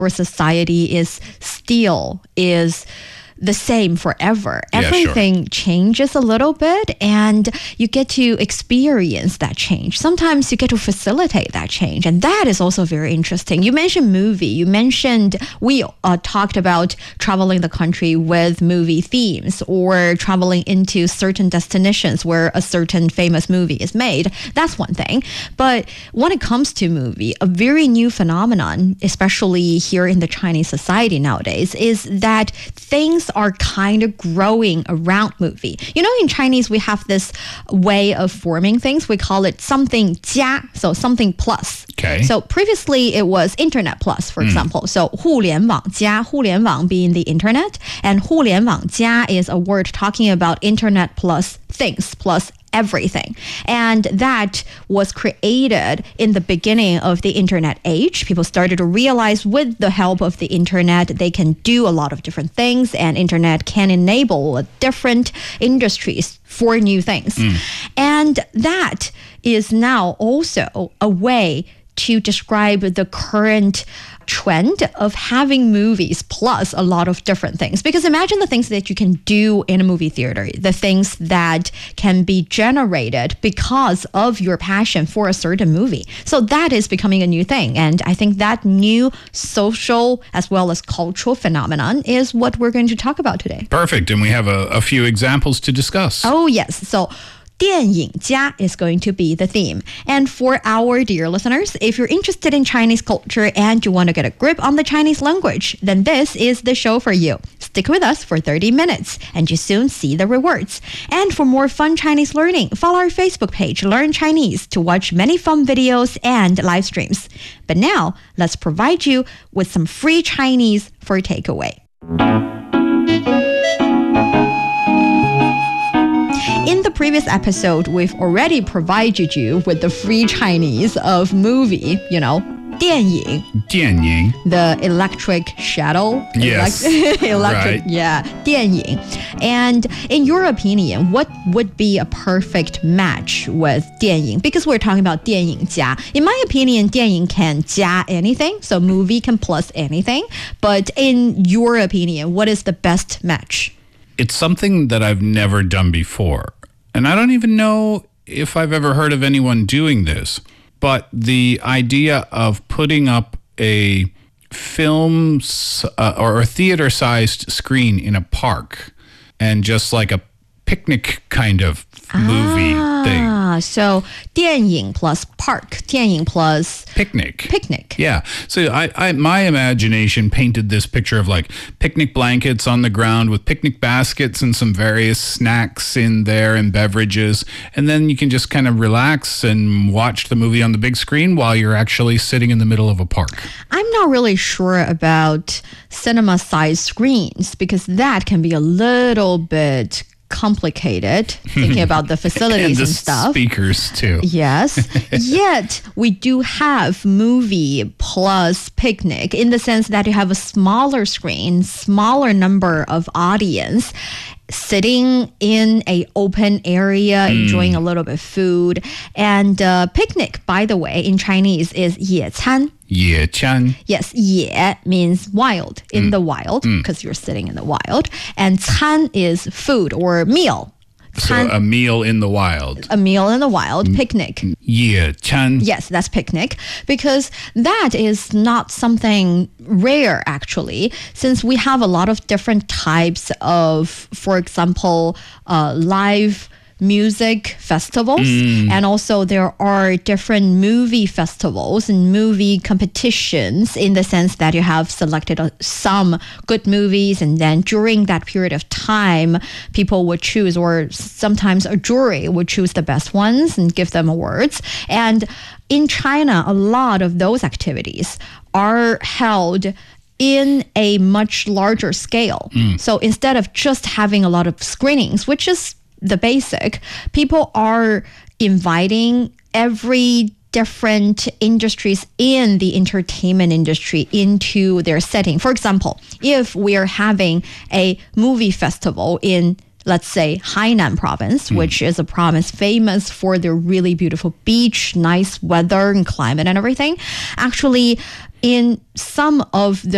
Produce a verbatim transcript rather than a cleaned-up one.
our society is still is the same forever. Yeah, Everything sure. changes a little bit, and you get to experience that change. Sometimes you get to facilitate that change, and that is also very interesting. You mentioned movie. You mentioned we uh, talked about traveling the country with movie themes, or traveling into certain destinations where a certain famous movie is made. That's one thing. But when it comes to movie, a very new phenomenon, especially here in the Chinese society nowadays, is that things are kind of growing around movie. You know, in Chinese, we have this way of forming things. We call it something 加, so something plus. Okay. So previously it was internet plus, for example. So 互联网加, 互联网 being the internet, and 互联网加 is a word talking about internet plus things, plus everything. And that was created in the beginning of the internet age. People started to realize with the help of the internet, they can do a lot of different things, and internet can enable different industries for new things. Mm. And that is now also a way to describe the current trend of having movies plus a lot of different things. Because imagine the things that you can do in a movie theater, the things that can be generated because of your passion for a certain movie. So that is becoming a new thing. And I think that new social as well as cultural phenomenon is what we're going to talk about today. Perfect. And we have a, a few examples to discuss. Oh, yes. So 电影家 is going to be the theme. And for our dear listeners, if you're interested in Chinese culture and you want to get a grip on the Chinese language, then this is the show for you. Stick with us for thirty minutes and you soon see the rewards. And for more fun Chinese learning, follow our Facebook page, Learn Chinese, to watch many fun videos and live streams. But now, let's provide you with some free Chinese for takeaway. In the previous episode, we've already provided you with the free Chinese of movie, you know, 电影. 电影. The electric shadow. Yes. Elect- electric, right. yeah, 电影. And in your opinion, what would be a perfect match with 电影? Because we're talking about 电影家. In my opinion, 电影 can 加 anything, so movie can plus anything. But in your opinion, what is the best match? It's something that I've never done before. And I don't even know if I've ever heard of anyone doing this. But the idea of putting up a film uh, or a theater-sized screen in a park and just like a picnic kind of movie ah, thing. So 电影 plus park, 电影 plus picnic. Picnic. Yeah. So I, I, my imagination painted this picture of like picnic blankets on the ground with picnic baskets and some various snacks in there and beverages. And then you can just kind of relax and watch the movie on the big screen while you're actually sitting in the middle of a park. I'm not really sure about cinema-sized screens because that can be a little bit complicated, thinking about the facilities and, the and stuff. Speakers too. Yes. Yet we do have movie plus picnic in the sense that you have a smaller screen, smaller number of audience sitting in a open area, mm. enjoying a little bit of food. And uh, picnic, by the way, in Chinese is 野餐. 野餐. Yes, 野 means wild, in mm. the wild, because mm. you're sitting in the wild. And 餐 is food or meal. So a meal in the wild. A meal in the wild, picnic. 野餐. Yes, that's picnic, because that is not something rare, actually, since we have a lot of different types of, for example, uh, live music festivals. Mm. And also there are different movie festivals and movie competitions in the sense that you have selected uh, some good movies, and then during that period of time, people would choose, or sometimes a jury would choose the best ones and give them awards. And in China, a lot of those activities are held in a much larger scale. Mm. So instead of just having a lot of screenings, which is the basic, people are inviting every different industries in the entertainment industry into their setting. For example, if we are having a movie festival in, let's say, Hainan province, mm. which is a province famous for their really beautiful beach, nice weather and climate and everything, actually in some of the